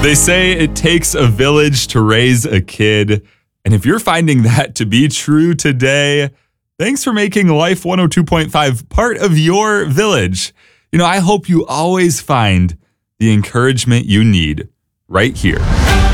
They say it takes a village to raise a kid. And if you're finding that to be true today, thanks for making Life 102.5 part of your village. I hope you always find the encouragement you need right here.